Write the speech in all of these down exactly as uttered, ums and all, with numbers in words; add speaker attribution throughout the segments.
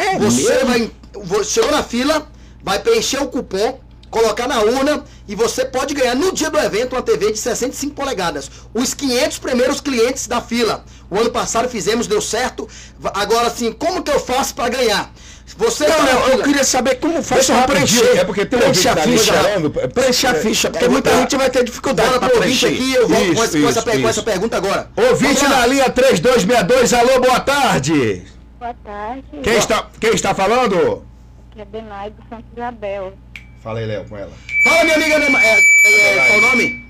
Speaker 1: Você vai, chegou na fila, vai preencher o cupom, colocar na urna e você pode ganhar no dia do evento uma T V de sessenta e cinco polegadas. Os quinhentos primeiros clientes da fila. O ano passado fizemos, deu certo. Agora assim, como que eu faço para ganhar? Você
Speaker 2: não,
Speaker 1: tá
Speaker 2: não, eu queria saber como faz para preencher.
Speaker 3: É porque tem
Speaker 2: preencher a ficha. Preencher a
Speaker 1: é,
Speaker 2: ficha, porque
Speaker 1: é,
Speaker 2: muita
Speaker 1: é,
Speaker 2: gente vai ter dificuldade para preencher.
Speaker 1: Aqui, eu vou
Speaker 3: isso,
Speaker 1: com, essa,
Speaker 3: isso,
Speaker 1: com, essa,
Speaker 3: isso.
Speaker 1: com essa pergunta agora.
Speaker 3: Ouvinte na linha três dois seis dois, alô, boa tarde.
Speaker 4: Boa tarde.
Speaker 3: Quem está, quem está falando?
Speaker 4: Aqui é Benai do Santo Isabel.
Speaker 3: Fala aí, Léo, com ela.
Speaker 1: Fala, minha amiga, é, é, é, qual o nome?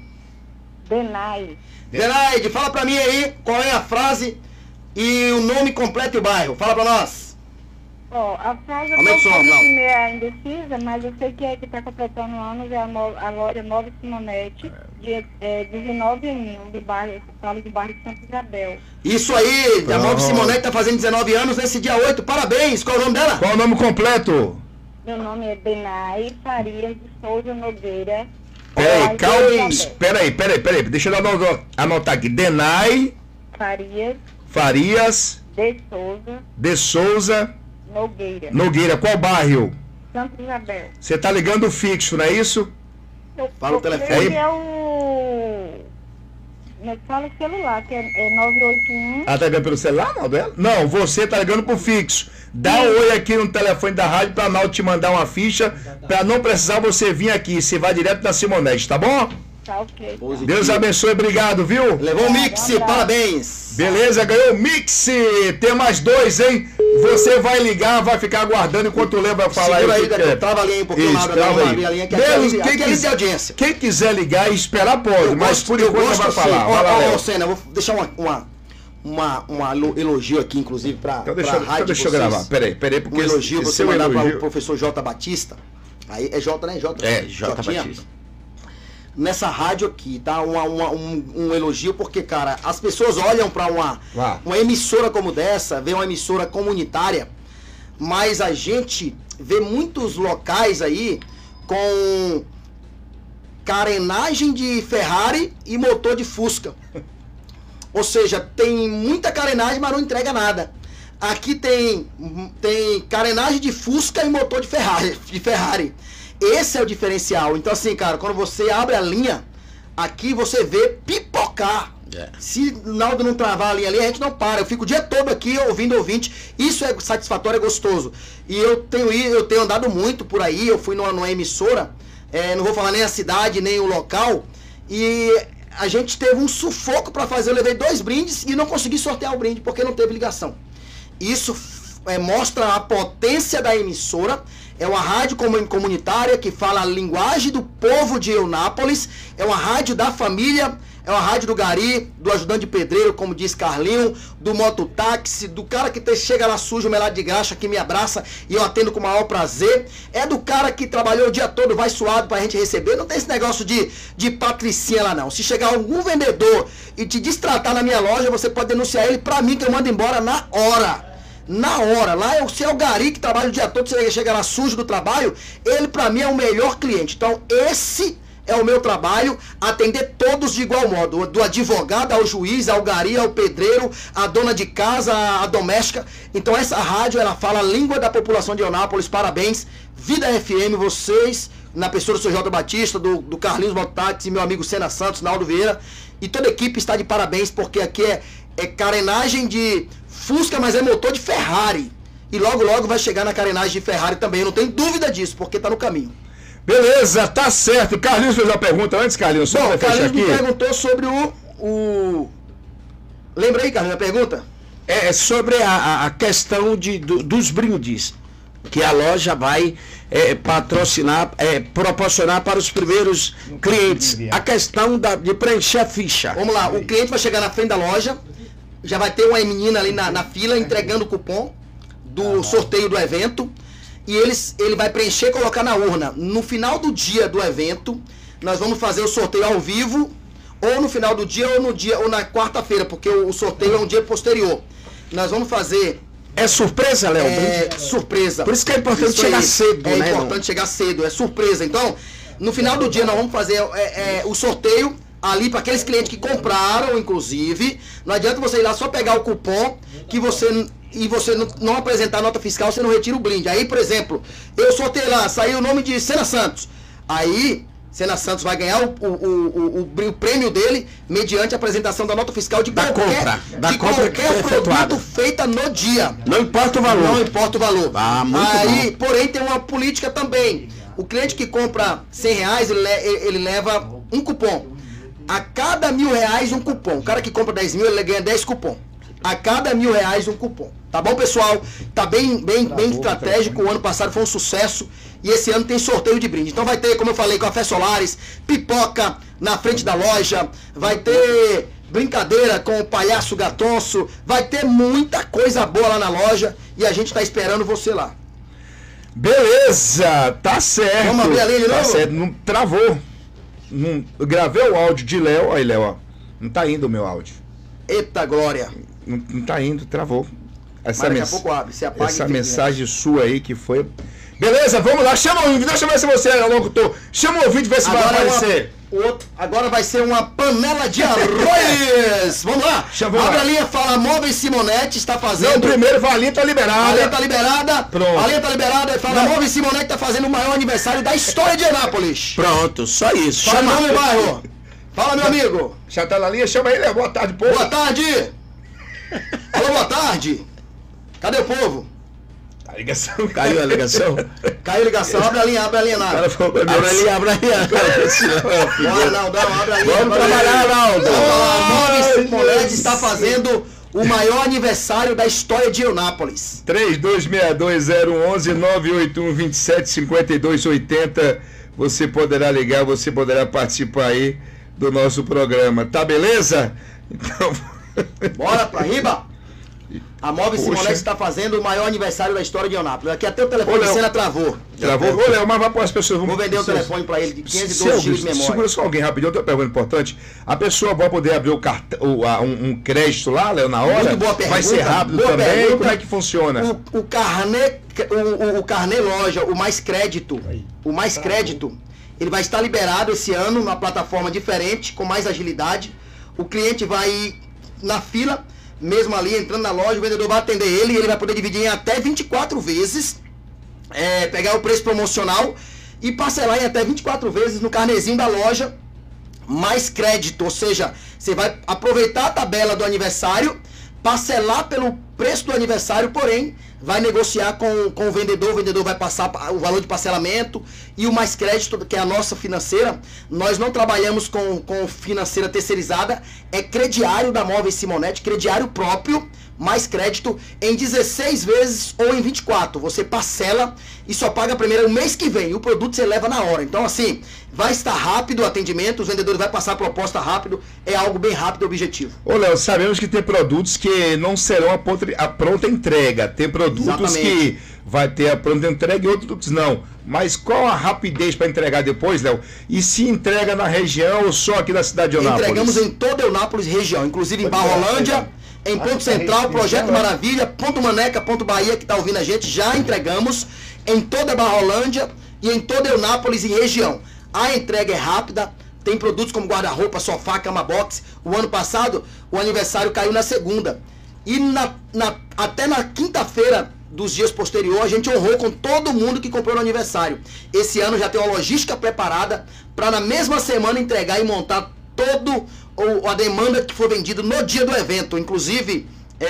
Speaker 4: Benai.
Speaker 1: Denaide, fala pra mim aí qual é a frase e o nome completo e o bairro. Fala pra nós.
Speaker 4: Ó, a frase eu
Speaker 1: Aumenta o
Speaker 4: tô
Speaker 1: som, não.
Speaker 4: meio indecisa, mas eu sei que é que está completando anos é a, no, a loja Nova Simonete, dia é, dezenove e um, do bairro, falo do bairro de Santo Isabel.
Speaker 1: Isso aí, a
Speaker 3: Pronto.
Speaker 1: Nova Simonete tá fazendo dezenove anos nesse dia oito. Parabéns, qual é o nome dela?
Speaker 3: Qual o nome completo?
Speaker 4: Meu nome é Benai Farias de Souza Nogueira.
Speaker 3: Peraí,
Speaker 4: bairro de
Speaker 3: calma.
Speaker 4: Isabel.
Speaker 3: Peraí, peraí, peraí. Deixa eu anotar, anotar aqui. Denai
Speaker 4: Farias
Speaker 3: Farias
Speaker 4: de Souza
Speaker 3: de Souza
Speaker 4: Nogueira.
Speaker 3: Nogueira. Qual bairro?
Speaker 4: Santo Isabel.
Speaker 3: Você tá ligando fixo, não é isso?
Speaker 4: Eu,
Speaker 1: Fala o
Speaker 4: eu
Speaker 1: telefone.
Speaker 4: creio que é o... Me fala o celular, que é, é nove oito um.
Speaker 3: Ela tá ligando pelo celular, não, dela? Não, você tá ligando pro fixo. Dá um oi aqui no telefone da rádio pra Naldo te mandar uma ficha, pra não precisar você vir aqui. Você vai direto na Simonete, tá bom?
Speaker 4: Tá ok.
Speaker 3: Deus abençoe, obrigado, viu?
Speaker 1: Levou o mix,
Speaker 4: Um abraço.
Speaker 1: parabéns.
Speaker 3: Beleza, ganhou o mix. Tem mais dois, hein? Você vai ligar, vai ficar aguardando enquanto o Léo vai falar
Speaker 1: Segura
Speaker 3: aí.
Speaker 1: aí,
Speaker 3: o que
Speaker 1: Gabriel.
Speaker 3: quer.
Speaker 1: Trava a linha um pouquinho,
Speaker 3: Isso,
Speaker 1: Mauro,
Speaker 3: trava
Speaker 1: dá uma
Speaker 3: aí.
Speaker 1: abrir a linha, que
Speaker 3: Deus,
Speaker 1: aqui é
Speaker 3: quem
Speaker 1: aqui é
Speaker 3: quis-
Speaker 1: lista de audiência.
Speaker 3: Quem quiser ligar e esperar, pode,
Speaker 1: Eu
Speaker 3: mas
Speaker 1: gosto,
Speaker 3: por
Speaker 1: eu
Speaker 3: enquanto não
Speaker 1: gosto
Speaker 3: vai
Speaker 1: assim.
Speaker 3: falar.
Speaker 1: Ó,
Speaker 3: Vai lá,
Speaker 1: ó,
Speaker 3: Léo.
Speaker 1: ó, Senna, vou deixar uma, uma, uma, uma elo- elogio aqui, inclusive, pra,
Speaker 3: Então
Speaker 1: pra
Speaker 3: deixa, eu-
Speaker 1: rádio
Speaker 3: então deixa eu
Speaker 1: vocês.
Speaker 3: gravar. Peraí, peraí, porque
Speaker 1: Um elogio,
Speaker 3: esse
Speaker 1: você
Speaker 3: seu
Speaker 1: mandar para
Speaker 3: elogio-
Speaker 1: o professor J. Batista. Aí é J, né? J.
Speaker 2: É, J.
Speaker 1: Jotinha.
Speaker 2: Batista.
Speaker 1: Nessa rádio aqui, tá? Uma, uma- um, um elogio, porque, cara, as pessoas olham para uma,
Speaker 3: Vá.
Speaker 1: uma emissora como dessa, vê uma emissora comunitária, mas a gente vê muitos locais aí com carenagem de Ferrari e motor de Fusca. Ou seja, tem muita carenagem, mas não entrega nada. Aqui tem, tem carenagem de Fusca e motor de Ferrari, de Ferrari. Esse é o diferencial. Então, assim, cara, quando você abre a linha, aqui você vê pipocar.
Speaker 2: É.
Speaker 1: Se o Naldo não travar a linha ali, a gente não para. Eu fico o dia todo aqui ouvindo ouvinte. Isso é satisfatório, é gostoso. E eu tenho, ido- eu tenho andado muito por aí. Eu fui numa, numa emissora, é, não vou falar nem a cidade, nem o local. E a gente teve um sufoco para fazer. Eu levei dois brindes e não consegui sortear o brinde porque não teve ligação. Isso é, mostra a potência da emissora. É uma rádio comu- comunitária que fala a linguagem do povo de Eunápolis. É uma rádio da família. É uma rádio do Gari, do ajudante de pedreiro, como diz Carlinho, do mototáxi, do cara que te- chega lá sujo, melado de graxa, que me abraça e eu atendo com o maior prazer. É do cara que trabalhou o dia todo, vai suado pra gente receber. Não tem esse negócio de, de patricinha lá não. Se chegar algum vendedor e te destratar na minha loja, você pode denunciar ele pra mim que eu mando embora na hora. Na hora, lá é o, se é o Gari que trabalha o dia todo, você chega lá sujo do trabalho, ele pra mim é o melhor cliente. Então esse é o meu trabalho, atender todos de igual modo, do advogado ao juiz, ao Gari, ao pedreiro, à dona de casa, à doméstica. Então essa rádio, ela fala a língua da população de Eunápolis, parabéns. Vida F M, vocês, na pessoa do seu J. Batista, do, do Carlinhos Mototáxi, meu amigo Senna Santos, Naldo Vieira, e toda a equipe está de parabéns, porque aqui é, é carenagem de Fusca, mas é motor de Ferrari. E logo, logo vai chegar na carenagem de Ferrari também, eu não tenho dúvida disso, porque está no caminho.
Speaker 3: Beleza, tá certo. Carlinhos fez uma pergunta antes, Carlinhos, só
Speaker 1: Bom,
Speaker 3: pra
Speaker 1: o
Speaker 3: fechar
Speaker 1: Carlinhos me
Speaker 3: aqui.
Speaker 1: perguntou sobre o, o... Lembra aí, Carlinhos, a pergunta?
Speaker 2: É é sobre a, a- a questão de, do- dos brindes que a loja vai é, patrocinar, é, proporcionar para os primeiros clientes. A questão da- de preencher a ficha.
Speaker 1: Vamos lá, o cliente vai chegar na frente da loja, já vai ter uma menina ali na, na fila entregando o cupom do sorteio do evento, e eles, ele vai preencher e colocar na urna. No final do dia do evento, nós vamos fazer o sorteio ao vivo, ou no final do dia, ou no dia, ou na quarta-feira, porque o, o sorteio é um dia posterior. Nós vamos fazer
Speaker 2: É surpresa, Léo?
Speaker 1: é, surpresa.
Speaker 2: Por isso que é importante
Speaker 1: Isso
Speaker 2: chegar
Speaker 1: aí.
Speaker 2: cedo,
Speaker 1: É
Speaker 2: né?
Speaker 1: importante chegar cedo, é surpresa. Então, no final do dia nós vamos fazer é, é, o sorteio ali para aqueles clientes que compraram, inclusive. Não adianta você ir lá só pegar o cupom, que você e você não, não apresentar a nota fiscal, você não retira o brinde. Aí, por exemplo, eu sorteio lá, saiu o nome de Sena Santos. Aí, Sena Santos vai ganhar o, o, o, o, o prêmio dele mediante a apresentação da nota fiscal de
Speaker 2: da
Speaker 1: qualquer,
Speaker 2: compra, da
Speaker 1: de
Speaker 2: compra
Speaker 1: qualquer produto
Speaker 2: efetuada.
Speaker 1: feita no dia.
Speaker 2: Não importa o valor.
Speaker 1: Não importa o valor.
Speaker 2: Ah, muito
Speaker 1: Aí,
Speaker 2: bom.
Speaker 1: porém, tem uma política também. O cliente que compra cem reais, ele, le- ele leva um cupom. A cada mil reais, um cupom. O cara que compra dez mil, ele ganha dez cupom. A cada mil reais, um cupom. Tá bom, pessoal? Tá bem, bem, bem estratégico. O ano passado foi um sucesso. E esse ano tem sorteio de brinde. Então vai ter, como eu falei, café Solares, pipoca na frente da loja. Vai ter brincadeira com o palhaço Gatonço. Vai ter muita coisa boa lá na loja. E a gente tá esperando você lá.
Speaker 3: Beleza, tá certo.
Speaker 1: Vamos abrir a linha de
Speaker 3: Tá
Speaker 1: novo?
Speaker 3: certo, não travou. Não, eu gravei o áudio de Léo, aí Léo, ó. Não tá indo o meu áudio.
Speaker 1: Eita glória.
Speaker 3: Não, não tá indo, travou. Essa,
Speaker 1: Mas daqui a
Speaker 3: mens-
Speaker 1: pouco abre. Você apaga
Speaker 3: essa
Speaker 1: e fica,
Speaker 3: mensagem sua aí que foi. Beleza, vamos lá, chama o ouvinte, deixa eu ver se você é locutor. Chama o ouvinte, vê se vai
Speaker 1: Agora, é uma-
Speaker 3: aparecer.
Speaker 1: o outro, agora vai ser uma panela de arroz. Vamos lá.
Speaker 3: Deixa eu ver
Speaker 1: Abre
Speaker 3: lá.
Speaker 1: a linha, fala Móveis Simonetti, está
Speaker 3: Não,
Speaker 1: fazendo.
Speaker 3: primeiro valinha tá
Speaker 1: A linha
Speaker 3: liberada.
Speaker 1: tá liberada.
Speaker 3: Pronto.
Speaker 1: A linha tá liberada. E fala
Speaker 3: Não.
Speaker 1: Móveis Simonetti está fazendo o maior aniversário da história de Anápolis.
Speaker 2: Pronto, só isso.
Speaker 1: Fala
Speaker 2: Chama
Speaker 1: nome, bairro. Fala, meu amigo.
Speaker 3: Já tá na linha, chama ele, Léo. Boa tarde, povo.
Speaker 1: Boa tarde. Alô, boa tarde. Cadê o povo?
Speaker 3: A ligação
Speaker 2: Caiu a ligação?
Speaker 1: Caiu a ligação. Abre a linha, abre a linha,
Speaker 3: O cara
Speaker 1: Naldo.
Speaker 3: falou pra mim
Speaker 2: Abre
Speaker 3: assim,
Speaker 2: ali, abre ali.
Speaker 1: Bora, Naldão, abre a linha.
Speaker 2: Vamos
Speaker 1: abre a linha.
Speaker 2: trabalhar, Naldo.
Speaker 1: A Móveis
Speaker 3: Ai,
Speaker 1: Simonetti
Speaker 3: Jesus.
Speaker 1: está fazendo o maior aniversário da história de Eunápolis.
Speaker 3: três dois seis dois zero um um nove oito um dois sete cinco dois oito zero. Você poderá ligar, você poderá participar aí do nosso programa. Tá beleza? Então.
Speaker 1: Bora pra riba! A Móveis
Speaker 3: Poxa.
Speaker 1: Simonetti está fazendo o maior aniversário da história de Eunápolis. Aqui até o telefone
Speaker 3: Ô,
Speaker 1: de
Speaker 3: Léo.
Speaker 1: cena travou.
Speaker 3: Travou? Ô, Léo, mas vai para as pessoas.
Speaker 1: Vou vender o telefone pra ele de quinhentos e
Speaker 3: Se
Speaker 1: doze gigas de
Speaker 3: alguém-
Speaker 1: memória.
Speaker 3: Segura só alguém rapidinho, outra pergunta importante. A pessoa vai poder abrir o cartão, o- a- um, um crédito lá, Léo, na hora?
Speaker 1: Muito boa pergunta.
Speaker 3: Vai ser rápido
Speaker 1: Boa
Speaker 3: também?
Speaker 1: pergunta.
Speaker 3: Como é que funciona?
Speaker 1: O, o carnê, o, o, o carnê loja, o Mais Crédito, o Mais Crédito, ele vai estar liberado esse ano numa plataforma diferente, com mais agilidade. O cliente vai ir na fila, mesmo ali, entrando na loja, o vendedor vai atender ele e ele vai poder dividir em até vinte e quatro vezes, é, pegar o preço promocional e parcelar em até vinte e quatro vezes no carnezinho da loja, mais crédito, ou seja, você vai aproveitar a tabela do aniversário, parcelar pelo preço do aniversário, porém, vai negociar com, com o vendedor, o vendedor vai passar o valor de parcelamento e o Mais Crédito, que é a nossa financeira. Nós não trabalhamos com, com financeira terceirizada, é crediário da Móveis Simonetti, crediário próprio, Mais Crédito, em dezesseis vezes ou em vinte e quatro. Você parcela e só paga primeiro o mês que vem, e o produto você leva na hora. Então, assim, vai estar rápido o atendimento, os vendedores vão passar a proposta rápido, é algo bem rápido e objetivo.
Speaker 3: Ô, Léo, sabemos que tem produtos que não serão a pronta, a pronta entrega. Tem produtos
Speaker 1: Exatamente.
Speaker 3: que vai ter a pronta entrega e outros não. Mas qual a rapidez para entregar depois, Léo? E se entrega na região ou só aqui na cidade de Eunápolis?
Speaker 1: Entregamos em toda Eunápolis região, inclusive em Barrolândia, em Ponto Central, Projeto Maravilha, Ponto Maneca, Ponto Bahia, que está ouvindo a gente, já entregamos em toda Barrolândia e em toda Eunápolis e região. A entrega é rápida, tem produtos como guarda-roupa, sofá, cama box. O ano passado, o aniversário caiu na segunda. E na, na, até na quinta-feira dos dias posteriores, a gente honrou com todo mundo que comprou no aniversário. Esse ano já tem uma logística preparada para na mesma semana entregar e montar todo o, a demanda que for vendida no dia do evento. Inclusive,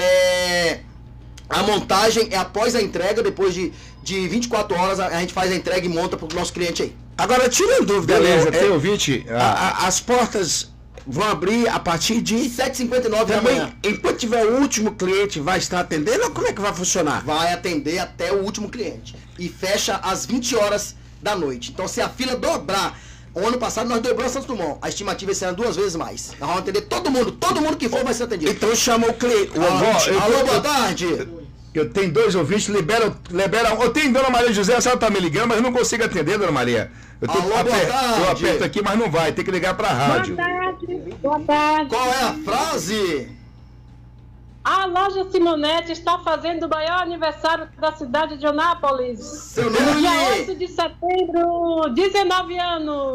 Speaker 1: é, a montagem é após a entrega, depois de, de vinte e quatro horas a, a gente faz a entrega e monta para o nosso cliente aí.
Speaker 2: Agora, tira dúvida,
Speaker 3: Beleza,
Speaker 2: Léo.
Speaker 3: tem
Speaker 2: É,
Speaker 3: ouvinte?
Speaker 2: a- a- as portas vão abrir a partir de...
Speaker 1: sete e cinquenta e nove da manhã.
Speaker 2: Também, enquanto tiver o último cliente, vai estar atendendo ou como é que vai funcionar?
Speaker 1: Vai atender até o último cliente. E fecha às vinte horas da noite. Então, se a fila dobrar, o ano passado nós dobramos Santos Dumont. A estimativa será duas vezes mais. Nós vamos atender todo mundo. Todo mundo que for vai ser atendido.
Speaker 2: Então chama o cliente. O
Speaker 1: Alô,
Speaker 2: ouvinte.
Speaker 1: alô, boa tarde.
Speaker 3: Eu tenho dois ouvintes, libera, libera um. Eu tenho Dona Maria José, a senhora tá me ligando, mas eu não consigo atender, Dona Maria. Eu, tenho,
Speaker 1: Alô, boa tarde.
Speaker 3: eu aperto aqui, mas não vai, tem que ligar pra rádio.
Speaker 4: Boa tarde. Boa tarde.
Speaker 1: Qual é a frase?
Speaker 4: A loja Simonetti está fazendo o maior aniversário da cidade de Eunápolis.
Speaker 1: Seu
Speaker 4: Dia
Speaker 1: nome?
Speaker 4: oito de setembro, dezenove anos.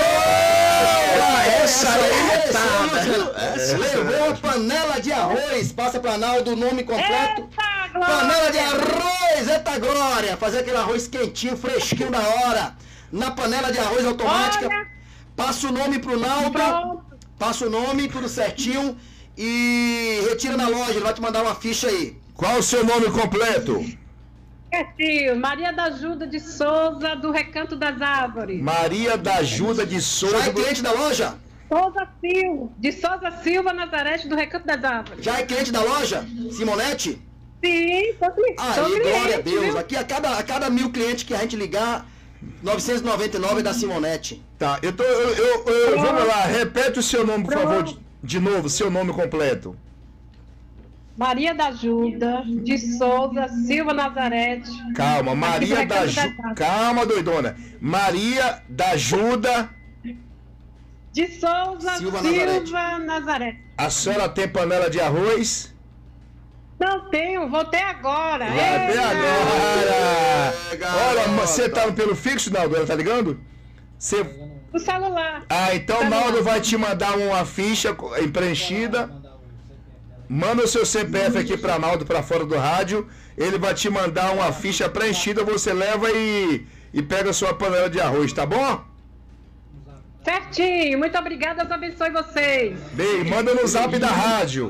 Speaker 2: Ah, essa é
Speaker 1: Essa
Speaker 2: retada.
Speaker 1: aí, Levou a panela de arroz. Passa para Naldo o nome completo.
Speaker 4: Eita Glória!
Speaker 1: Panela de arroz, eita glória! Fazer aquele arroz quentinho, fresquinho da hora. Na panela de arroz automática.
Speaker 4: Olha.
Speaker 1: Passa o nome pro Naldo.
Speaker 4: Pronto.
Speaker 1: Passa o nome, tudo certinho. E retira na loja, ele vai te mandar uma ficha aí.
Speaker 3: Qual o seu nome completo?
Speaker 4: Certinho. Maria da Ajuda de Souza, do Recanto das Árvores.
Speaker 3: Maria da Ajuda de Souza.
Speaker 1: Já é cliente da loja?
Speaker 4: Souza Silva, de Souza Silva Nazarete, do Recanto das Árvores.
Speaker 1: Já é cliente da loja? Simonete?
Speaker 4: Sim, sou cliente.
Speaker 1: Aí,
Speaker 4: sou cliente,
Speaker 1: glória a Deus.
Speaker 4: viu?
Speaker 1: Aqui a cada, a cada mil clientes que a gente ligar, novecentos e noventa e nove é da Simonete.
Speaker 3: Tá, eu tô. Eu, eu- eu- vamos lá, repete o seu nome, por
Speaker 4: Pronto.
Speaker 3: favor, de, de novo, seu nome completo.
Speaker 4: Maria da Ajuda de Souza Silva Nazarete.
Speaker 3: Calma,
Speaker 4: Aqui do
Speaker 3: Maria
Speaker 4: Recanto
Speaker 3: da
Speaker 4: das
Speaker 3: Ajuda.
Speaker 4: Árvores.
Speaker 3: Calma, doidona. Maria da Ajuda.
Speaker 4: De Souza
Speaker 1: Silva
Speaker 4: Silva, Nazarete.
Speaker 3: A senhora tem panela de arroz?
Speaker 4: Não tenho, voltei agora.
Speaker 3: Vai até
Speaker 4: Eita!
Speaker 3: agora!
Speaker 1: É, garota.
Speaker 3: Olha, você tá pelo fixo, Naldo? Ela tá ligando? Você.
Speaker 4: O celular.
Speaker 3: Ah, então o Naldo vai te mandar uma ficha co- eh, preenchida. Manda o seu C P F aqui pra Naldo, pra fora do rádio. Ele vai te mandar uma ficha preenchida, você leva e, e pega a sua panela de arroz, tá bom?
Speaker 4: Certinho, muito obrigada, Deus abençoe vocês.
Speaker 3: Bem, manda no zap da rádio.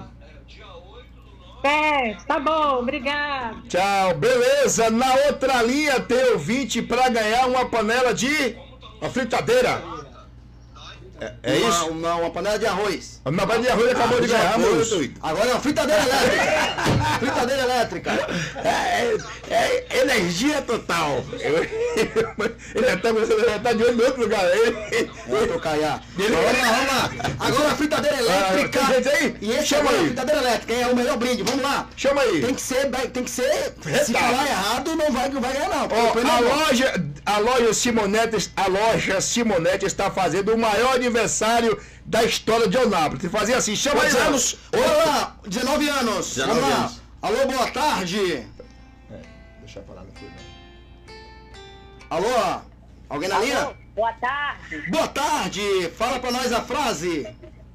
Speaker 4: É, tá bom, obrigado.
Speaker 3: Tchau, beleza. Na outra linha tem ouvinte pra ganhar uma panela de. Uma fritadeira. É, é
Speaker 1: Uma-
Speaker 3: isso?
Speaker 1: Uma, uma panela de arroz.
Speaker 3: Uma panela de arroz acabou de ganhar, moço.
Speaker 1: Agora é uma fritadeira elétrica. Fritadeira elétrica.
Speaker 2: É, é- é energia total.
Speaker 3: Ele já tá, ele já tá de olho em outro lugar. Ele-
Speaker 1: Vou trocar já. Vamos lá, vamos lá. Agora a fritadeira elétrica.
Speaker 3: Ah, tem gente aí?
Speaker 1: E esse
Speaker 3: Chama
Speaker 1: agora é a
Speaker 3: aí.
Speaker 1: fritadeira elétrica, hein? É o melhor brinde. Vamos lá.
Speaker 3: Chama aí.
Speaker 1: Tem que ser, tem que ser. Se
Speaker 3: Retalho.
Speaker 1: falar errado, não vai, não vai ganhar, não. porque o
Speaker 3: Ó,
Speaker 1: prêmio
Speaker 3: a
Speaker 1: é bom.
Speaker 3: loja, a loja Simonete, a loja Simonete está fazendo o maior aniversário da história de Onápolis. Fazia assim, chama aí,
Speaker 2: Quantos
Speaker 3: Léo.
Speaker 2: anos?
Speaker 1: Olá, dezenove anos.
Speaker 2: dezenove
Speaker 1: Vamos lá.
Speaker 2: anos.
Speaker 1: Alô, boa tarde.
Speaker 3: Deixa eu falar, não foi, não.
Speaker 1: Alô, alguém na linha?
Speaker 5: Boa tarde.
Speaker 1: Boa tarde. Fala pra nós a frase.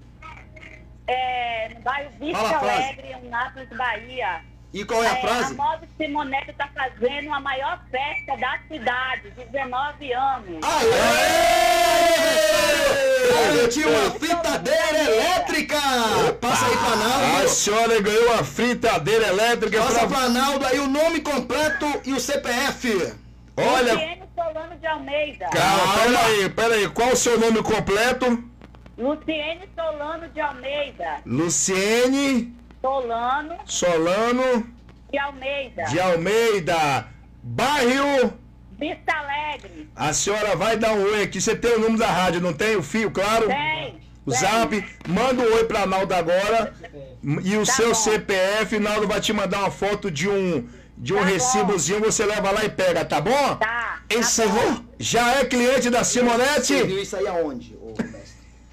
Speaker 5: É, no bairro Vista
Speaker 1: Fala a frase.
Speaker 5: Alegre, em Nápoles, Bahia.
Speaker 1: E qual é a frase?
Speaker 5: a Moda Simonete está fazendo a maior festa da cidade, dezenove anos.
Speaker 1: Aê! Garantiu uma fritadeira elétrica! Passa aí pra
Speaker 3: A
Speaker 1: Naldo.
Speaker 3: senhora ganhou uma fritadeira elétrica
Speaker 1: Passa
Speaker 3: pra...
Speaker 1: pra Naldo aí o nome completo e o C P F.
Speaker 3: Olha,
Speaker 5: Luciene Solano de Almeida.
Speaker 3: calma, peraí, peraí. Qual o seu nome completo?
Speaker 5: Luciene Solano de Almeida.
Speaker 3: Luciene
Speaker 5: Solano
Speaker 3: Solano
Speaker 5: de Almeida.
Speaker 3: de Almeida. Bairro...
Speaker 5: Vista Alegre.
Speaker 3: A senhora vai dar um oi aqui. Você tem o número da rádio, não tem? O fio, claro?
Speaker 5: Tem.
Speaker 3: O
Speaker 5: tem.
Speaker 3: zap, manda um oi pra Naldo agora. E o
Speaker 5: Tá
Speaker 3: seu
Speaker 5: bom.
Speaker 3: C P F, Naldo vai te mandar uma foto de um, de um
Speaker 5: Tá bom.
Speaker 3: recibozinho, você leva lá e pega, tá bom?
Speaker 5: Tá.
Speaker 2: Encerrou?
Speaker 3: Já é cliente da
Speaker 1: Você
Speaker 3: Simonete?
Speaker 1: viu isso aí aonde, ô mestre?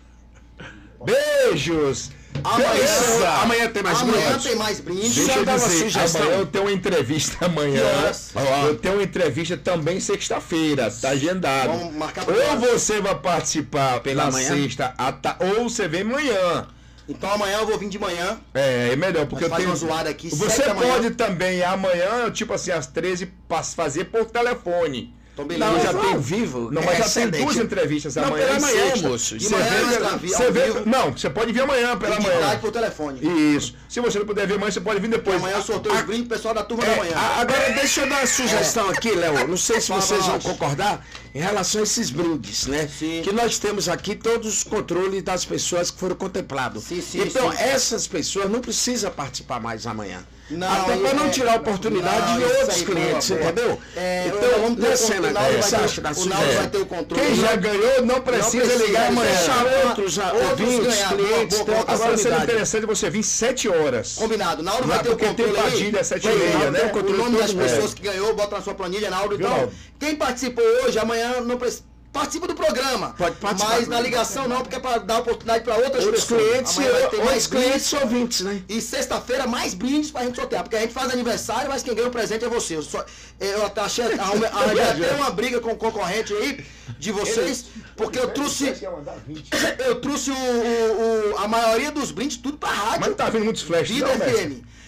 Speaker 3: Beijos! Beleza!
Speaker 2: Amanhã tem mais
Speaker 1: Amanhã
Speaker 2: brindes?
Speaker 1: tem mais brinde.
Speaker 3: Deixa
Speaker 2: Só
Speaker 3: eu
Speaker 2: dá uma
Speaker 3: dizer,
Speaker 2: sugestão.
Speaker 3: amanhã eu tenho uma entrevista amanhã.
Speaker 1: Que horas?
Speaker 3: Eu tenho uma entrevista também sexta-feira, tá agendado.
Speaker 1: Vamos marcar pra
Speaker 3: Ou
Speaker 1: horas?
Speaker 3: você vai participar
Speaker 2: Pela
Speaker 3: na
Speaker 2: manhã?
Speaker 3: sexta, à ta- ou você vem amanhã.
Speaker 1: Então amanhã eu vou vir de manhã.
Speaker 3: É, é melhor, porque
Speaker 1: Nós
Speaker 3: eu
Speaker 1: faz
Speaker 3: tenho...
Speaker 1: uma zoada aqui,
Speaker 3: Você
Speaker 1: sete da manhã.
Speaker 3: pode também amanhã, tipo assim, às treze, pas- fazer por telefone.
Speaker 1: Então beleza.
Speaker 2: Não,
Speaker 3: já
Speaker 2: já
Speaker 3: tem-
Speaker 2: tem ao vivo.
Speaker 3: Não, mas
Speaker 2: é
Speaker 3: já tem
Speaker 2: excelente.
Speaker 3: duas entrevistas
Speaker 2: Não,
Speaker 3: amanhã.
Speaker 2: pela
Speaker 3: e
Speaker 2: manhã,
Speaker 3: sexta.
Speaker 2: moço.
Speaker 1: De
Speaker 3: Você
Speaker 1: manhã
Speaker 3: vê,
Speaker 1: nós tá vi-
Speaker 3: você
Speaker 1: ao
Speaker 3: vê,
Speaker 1: vivo.
Speaker 3: não, você pode vir amanhã pela
Speaker 1: Entidade
Speaker 3: manhã.
Speaker 1: por telefone.
Speaker 3: Isso. Se você não puder vir amanhã, você pode vir
Speaker 1: Porque
Speaker 3: depois.
Speaker 1: amanhã eu sorteio os brindes pro pessoal da turma da
Speaker 2: É,
Speaker 1: manhã.
Speaker 2: a- agora deixa eu dar uma sugestão aqui, Léo. Não sei se
Speaker 1: Fala,
Speaker 2: vocês vão
Speaker 1: Márcio.
Speaker 2: concordar em relação a esses brindes, né?
Speaker 1: Sim.
Speaker 2: Que nós temos aqui todos os controles das pessoas que foram contemplados.
Speaker 1: Sim, sim,
Speaker 2: então,
Speaker 1: sim.
Speaker 2: essas pessoas não precisam participar mais amanhã.
Speaker 1: Não,
Speaker 2: Até para não
Speaker 1: é-
Speaker 2: tirar a oportunidade
Speaker 1: não,
Speaker 2: de
Speaker 1: isso
Speaker 2: outros
Speaker 1: aí,
Speaker 2: clientes,
Speaker 1: boa, boa.
Speaker 2: entendeu?
Speaker 1: É,
Speaker 2: então,
Speaker 1: vamos ter
Speaker 2: né,
Speaker 1: o
Speaker 2: cena,
Speaker 1: controle, o Naldo
Speaker 2: é,
Speaker 1: vai
Speaker 2: você
Speaker 1: ter-
Speaker 2: acha da
Speaker 1: o Naldo
Speaker 2: sugestão?
Speaker 1: vai ter o controle.
Speaker 3: Quem já ganhou não precisa
Speaker 1: precisa,
Speaker 3: ligar amanhã.
Speaker 2: deixar
Speaker 1: é.
Speaker 2: outros, ah,
Speaker 1: Outros
Speaker 2: ouvintes,
Speaker 1: ganhar, boa,
Speaker 2: clientes,
Speaker 1: boa,
Speaker 2: ter
Speaker 1: boa.
Speaker 3: Agora seria
Speaker 2: oportunidade.
Speaker 3: interessante você vir sete horas.
Speaker 1: Combinado. Naldo
Speaker 3: Lá
Speaker 1: vai ter o
Speaker 3: porque tem
Speaker 1: controle aí.
Speaker 3: partida às sete e
Speaker 1: Tem,
Speaker 3: meia,
Speaker 1: Naldo
Speaker 3: né?
Speaker 1: tem O
Speaker 2: Controle
Speaker 1: nome das
Speaker 2: todo
Speaker 1: pessoas
Speaker 3: mundo.
Speaker 1: que ganhou, bota na sua planilha, Naldo.
Speaker 3: Viu,
Speaker 1: Então,
Speaker 3: Naldo?
Speaker 1: quem participou hoje, amanhã não precisa. Participa do programa.
Speaker 2: Pode participar.
Speaker 1: Mas na ligação não, porque é para dar oportunidade para outras
Speaker 2: Outros
Speaker 1: pessoas.
Speaker 2: clientes,
Speaker 1: Amanhã vai ter
Speaker 2: outros
Speaker 1: mais
Speaker 2: clientes
Speaker 1: brindes.
Speaker 2: ouvintes, né?
Speaker 1: E sexta-feira mais brindes pra gente sortear, porque a gente faz aniversário, mas quem ganha o presente é você. Eu, só, eu até achei, arrumei- arranjei até uma briga com o concorrente aí de vocês, porque eu trouxe, eu trouxe o, o- o- a maioria dos brindes tudo pra rádio.
Speaker 3: Mas não tá vindo muitos flashes,
Speaker 1: Vida
Speaker 3: não,
Speaker 1: F
Speaker 3: mestre?
Speaker 1: M.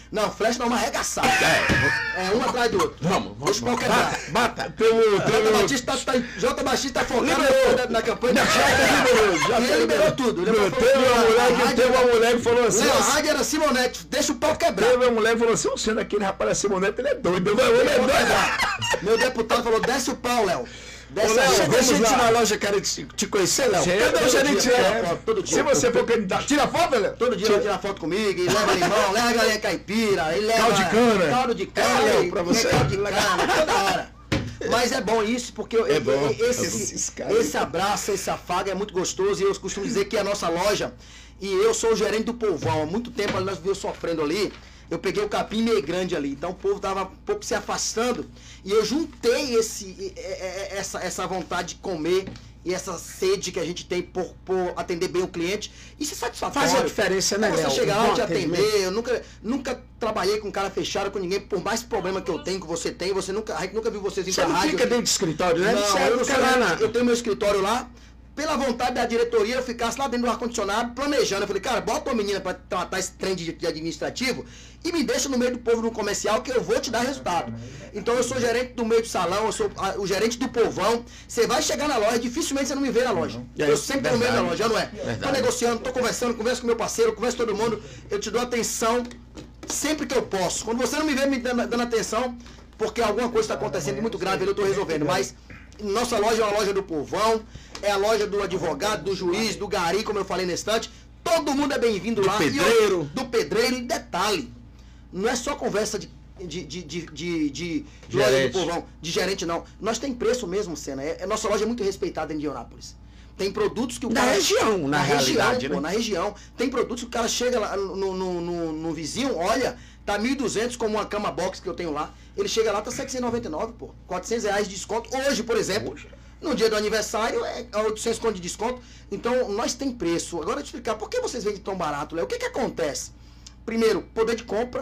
Speaker 1: Não, flecha não, uma arregaçada. É. É, um atrás do outro.
Speaker 2: Vamos, vamos.
Speaker 1: Deixa o pau quebrar.
Speaker 2: Bata.
Speaker 1: J. Batista tá, tá, J. Batista tá focado na, na campanha. Já liberou, já liberou, liberou tudo.
Speaker 3: Teve uma mulher que teve uma mulher que falou assim.
Speaker 1: Léo Rádio era Simonete, deixa o pau quebrar.
Speaker 3: Teve uma mulher que falou assim, sendo aquele rapaz da Simonete, ele é doido. Ele é doido.
Speaker 1: Meu deputado falou, desce o pau, Léo.
Speaker 2: Ô, Léo, deixa eu ir na loja, quero te, te conhecer, Léo.
Speaker 3: Cadê o gerente?
Speaker 1: Todo dia.
Speaker 3: Se você for candidato, tira foto, Léo?
Speaker 1: Todo dia vai tirar foto comigo, e leva limão, leva galinha caipira, e leva...
Speaker 3: Caldo de cana.
Speaker 1: Caldo de cana,
Speaker 2: É, Léo, pra você.
Speaker 1: Caldo de cana, toda hora. Mas é bom isso, porque
Speaker 2: É bom.
Speaker 1: esse, esse abraço, esse afago é muito gostoso, e eu costumo dizer que a nossa loja, e eu sou o gerente do povão, há muito tempo ali nós vivemos sofrendo ali, eu peguei o capim meio grande ali, então o povo tava um pouco se afastando, e eu juntei esse, essa, essa vontade de comer e essa sede que a gente tem por, por atender bem o cliente. Isso é satisfatório.
Speaker 2: Faz a diferença, né, Léo?
Speaker 1: Você chegar lá e te
Speaker 2: atendimento.
Speaker 1: atender, eu nunca, nunca trabalhei com cara fechado com ninguém, por mais problema que eu tenho, que você tem, você nunca, a gente nunca viu vocês em
Speaker 2: Você não
Speaker 1: rádio.
Speaker 2: fica dentro do escritório, né?
Speaker 1: Não,
Speaker 2: Você
Speaker 1: eu, não
Speaker 2: fica
Speaker 1: sou
Speaker 2: lá
Speaker 1: lá,
Speaker 2: na...
Speaker 1: eu tenho meu escritório lá, pela vontade da diretoria, eu ficasse lá dentro do ar-condicionado, planejando. Eu falei, cara, bota uma menina pra tratar esse trem de, de administrativo e me deixa no meio do povo no comercial que eu vou te dar resultado. Então eu sou gerente do meio do salão, eu sou a, o gerente do povão. Você vai chegar na loja, dificilmente você não me vê na loja.
Speaker 2: É,
Speaker 1: eu sempre tô no meio da
Speaker 2: verdade.
Speaker 1: loja, não é?
Speaker 2: Verdade.
Speaker 1: Tô negociando, tô conversando, converso com meu parceiro, converso com todo mundo. Eu te dou atenção sempre que eu posso. Quando você não me vê me dando, dando atenção, porque alguma coisa está acontecendo de muito grave, eu tô resolvendo. Mas nossa loja é uma loja do povão, é a loja do advogado, do juiz, do gari, como eu falei na estante. Todo mundo é bem-vindo lá.
Speaker 2: pedreiro.
Speaker 1: E eu, do pedreiro. E detalhe, não é só conversa de, de, de, de, de, de loja
Speaker 2: Gerente.
Speaker 1: do povão, de gerente não. Nós tem preço mesmo, Senna. É, é- nossa loja é muito respeitada em Indianápolis. Tem produtos que o
Speaker 2: Na
Speaker 1: cara...
Speaker 2: região, na realidade,
Speaker 1: região,
Speaker 2: né?
Speaker 1: pô, na região. Tem produtos que o cara chega lá no, no, no, no vizinho, olha, tá mil e duzentos como uma cama box que eu tenho lá. Ele chega lá, tá setecentos e noventa e nove, pô. quatrocentos reais de desconto. Hoje, por exemplo, no dia do aniversário, é oitocentos conto de desconto. Então, nós tem preço. Agora, eu te explicar, por que vocês vendem tão barato, Léo? O que que acontece? Primeiro, poder de compra,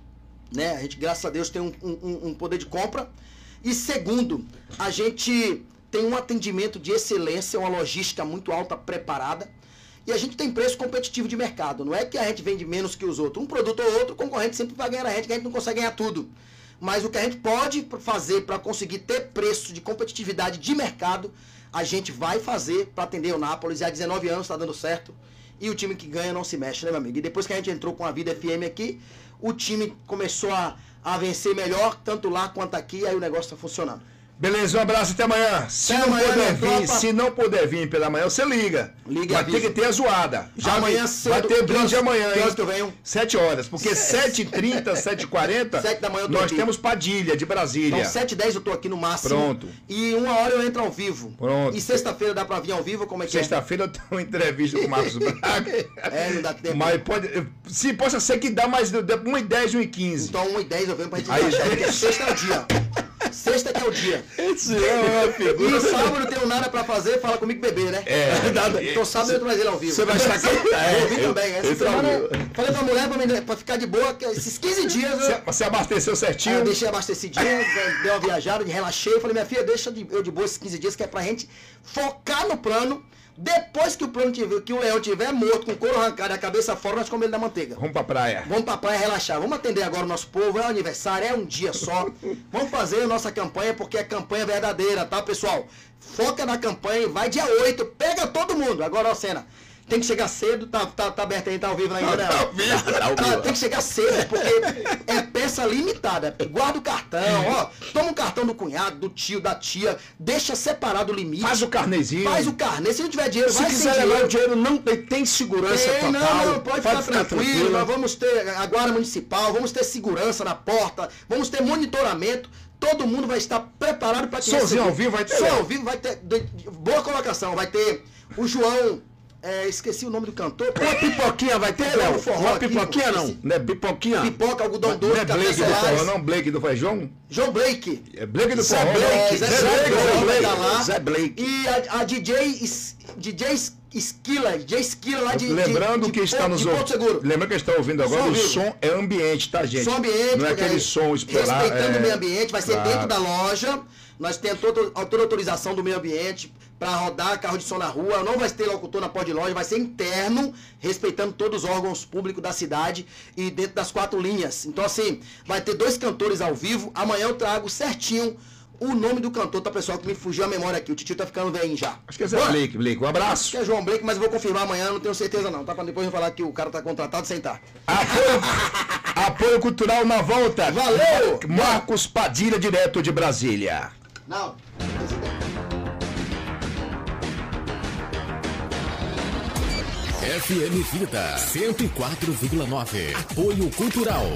Speaker 1: né? A gente, graças a Deus, tem um, um, um poder de compra. E segundo, a gente tem um atendimento de excelência, uma logística muito alta, preparada. E a gente tem preço competitivo de mercado. Não é que a gente vende menos que os outros. Um produto ou outro, o concorrente sempre vai ganhar a gente, que a gente não consegue ganhar tudo. Mas o que a gente pode fazer para conseguir ter preço de competitividade de mercado, a gente vai fazer para atender o Nápoles. E há dezenove anos está dando certo. E o time que ganha não se mexe, né, meu amigo? E depois que a gente entrou com a Vida F M aqui, o time começou a, a vencer melhor, tanto lá quanto aqui, aí o negócio está funcionando.
Speaker 3: Beleza, um abraço, até amanhã. Se
Speaker 1: Até
Speaker 3: não
Speaker 1: amanhã,
Speaker 3: puder
Speaker 1: minha
Speaker 3: vir,
Speaker 1: tropa.
Speaker 3: se não puder vir pela manhã, você liga.
Speaker 1: Liga e
Speaker 3: Vai
Speaker 1: avisa.
Speaker 3: ter que ter a zoada.
Speaker 1: Já amanhã cedo.
Speaker 3: Vai ter
Speaker 1: que
Speaker 3: brinde
Speaker 1: horas-
Speaker 3: amanhã,
Speaker 1: que
Speaker 3: hein?
Speaker 1: horas que eu venho?
Speaker 3: sete horas, porque sete e trinta, sete e quarenta,
Speaker 1: Sete da manhã eu tô
Speaker 3: nós
Speaker 1: aqui.
Speaker 3: temos Padilha, de Brasília.
Speaker 1: Então, sete e dez eu tô aqui no máximo.
Speaker 3: Pronto.
Speaker 1: E uma hora eu entro ao vivo.
Speaker 3: Pronto.
Speaker 1: E sexta-feira dá pra vir ao vivo, como é que
Speaker 3: Sexta-feira eu tenho uma entrevista com o Marcos Braga.
Speaker 1: é? É, não dá tempo.
Speaker 3: Mas pode. Se possa ser que dá mais uma e dez, uma e quinze.
Speaker 1: Então, uma e dez eu venho pra gente
Speaker 3: Aí-
Speaker 1: relaxar, porque sexta é o dia. Sexta que é o dia.
Speaker 2: Esse é uma figura.
Speaker 1: E sábado não tenho nada pra fazer, fala comigo beber, né?
Speaker 3: É.
Speaker 1: Nada. Então sábado eu trazer ele ao vivo.
Speaker 2: Você vai estar aqui?
Speaker 1: Vou vir
Speaker 2: eu-
Speaker 1: também. Essa
Speaker 2: eu
Speaker 1: semana,
Speaker 2: trago.
Speaker 1: falei pra mulher pra, me- pra ficar de boa, que esses quinze dias eu,
Speaker 3: Você, você abasteceu
Speaker 1: aí
Speaker 3: certinho?
Speaker 1: eu deixei abastecidinho, dei uma viajada, relaxei. Falei, minha filha, deixa de- eu de boa esses quinze dias, que é pra gente focar no plano. Depois que o plano tiver, que o leão tiver morto, com o couro arrancado e a cabeça fora, nós comemos ele da manteiga.
Speaker 3: Vamos pra praia.
Speaker 1: Vamos pra praia relaxar, vamos atender agora o nosso povo, é o aniversário, é um dia só. Vamos fazer a nossa campanha, porque é campanha verdadeira, tá, pessoal? Foca na campanha e vai dia oito, pega todo mundo. Agora, ó, Senna, tem que chegar cedo, tá, tá, tá aberto aí, tá ao vivo ainda, né?
Speaker 2: Tá ao vivo, tá ao
Speaker 1: Tá,
Speaker 2: vivo.
Speaker 1: tem que chegar cedo, porque é peça limitada. Guarda o cartão, ó, toma um cartão do cunhado, do tio, da tia, deixa separado o limite.
Speaker 3: Faz o carnezinho.
Speaker 1: Faz o carnê, se não tiver dinheiro,
Speaker 2: Se
Speaker 1: vai
Speaker 2: quiser
Speaker 1: sem
Speaker 2: levar o
Speaker 1: dinheiro.
Speaker 2: dinheiro, não tem, tem segurança
Speaker 1: Tem,
Speaker 2: total.
Speaker 1: não, não, pode, ficar, tranquilo, nós vamos ter a guarda municipal, vamos ter segurança na porta, vamos ter monitoramento, todo mundo vai estar preparado para te
Speaker 3: Sozinho
Speaker 1: receber.
Speaker 3: ao vivo vai ter,
Speaker 1: Só
Speaker 3: Léo?
Speaker 1: ao vivo vai ter, de- de- boa colocação, vai ter o João, é, esqueci o nome do cantor.
Speaker 2: Uma pipoquinha vai ter, Léo?
Speaker 1: Forró
Speaker 2: Uma
Speaker 1: aqui,
Speaker 2: pipoquinha não?
Speaker 1: esqueci.
Speaker 2: Não é pipoquinha?
Speaker 1: Pipoca, algodão
Speaker 3: Não
Speaker 1: doce,
Speaker 3: é
Speaker 1: café
Speaker 3: Blake do
Speaker 1: Celeste.
Speaker 3: forró, não? Blake do Feijão?
Speaker 1: João Blake.
Speaker 3: É Blake do
Speaker 2: Zé
Speaker 3: forró.
Speaker 2: Blake,
Speaker 1: É, Zé,
Speaker 2: Zé
Speaker 1: Zé
Speaker 2: Blake,
Speaker 1: Blake,
Speaker 2: Zé
Speaker 1: vai
Speaker 2: Blake,
Speaker 1: tá lá.
Speaker 2: Zé Blake.
Speaker 1: E a, a D J, Es- D J Esquila, D J Esquila lá de
Speaker 3: Lembrando
Speaker 1: de, de,
Speaker 3: que está
Speaker 1: Porto-
Speaker 3: nos
Speaker 1: de Porto
Speaker 3: ouvindo.
Speaker 1: Seguro.
Speaker 3: Lembrando que está ouvindo agora,
Speaker 1: Som
Speaker 3: o
Speaker 1: vivo.
Speaker 3: som é ambiente, tá, gente?
Speaker 1: Som ambiente,
Speaker 3: Não é
Speaker 1: porque
Speaker 3: aquele
Speaker 1: aí,
Speaker 3: som explorar.
Speaker 1: respeitando
Speaker 3: é...
Speaker 1: o meio ambiente, vai ser
Speaker 3: Claro.
Speaker 1: dentro da loja. Nós temos toda, toda a autorização do meio ambiente para rodar carro de som na rua, não vai ter locutor na porta de loja, vai ser interno, respeitando todos os órgãos públicos da cidade e dentro das quatro linhas. Então, assim, vai ter dois cantores ao vivo. Amanhã eu trago certinho o nome do cantor, tá, pessoal, que me fugiu a memória aqui. O titio tá ficando velhinho já.
Speaker 3: Acho que é Zé Blake, Blake. Um abraço.
Speaker 1: Acho que é João Blake, mas eu vou confirmar amanhã, não tenho certeza não, tá? Pra depois eu falar que o cara tá contratado sem estar.
Speaker 3: Apoio, apoio cultural na volta.
Speaker 1: Valeu!
Speaker 3: Marcos Padilha, direto de Brasília.
Speaker 1: Não.
Speaker 6: F M Vida cento e quatro vírgula nove. Apoio cultural.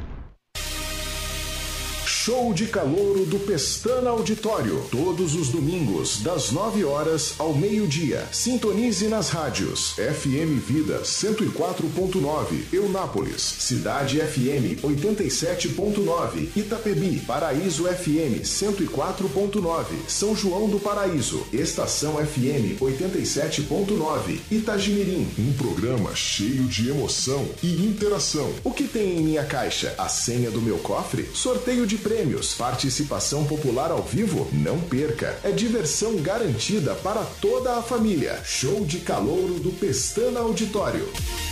Speaker 7: Show de Calouro do Pestana Auditório. Todos os domingos, das nove horas ao meio-dia. Sintonize nas rádios F M Vida cento e quatro ponto nove, Eunápolis, Cidade F M oitenta e sete ponto nove, Itapebi, Paraíso F M cento e quatro ponto nove, São João do Paraíso, Estação F M oitenta e sete ponto nove, Itagimirim.
Speaker 8: Um programa cheio de emoção e interação.
Speaker 7: O que tem em minha caixa? A senha do meu cofre? Sorteio de prêmios, participação popular ao vivo? Não perca, é diversão garantida para toda a família. Show de Calouro do Pestana Auditório.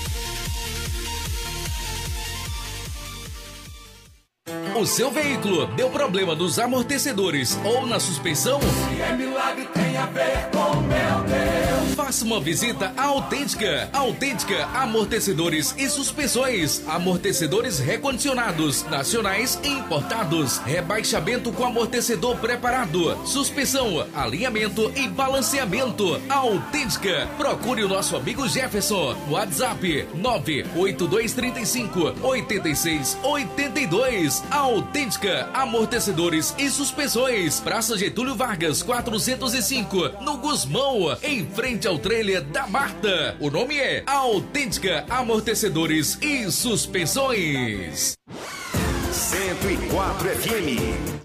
Speaker 9: O seu veículo deu problema nos amortecedores ou na suspensão?
Speaker 10: Se é milagre, tem a ver com meu Deus.
Speaker 9: Faça uma visita à Autêntica. Autêntica Amortecedores e Suspensões. Amortecedores recondicionados, nacionais e importados. Rebaixamento com amortecedor preparado. Suspensão, alinhamento e balanceamento. Autêntica. Procure o nosso amigo Jefferson. WhatsApp nove oito dois três cinco oito seis oito dois. Autêntica Amortecedores e Suspensões. Praça Getúlio Vargas, quatrocentos e cinco, no Gusmão, em frente ao trailer da Marta. O nome é Autêntica Amortecedores e Suspensões.
Speaker 6: cento e quatro F M.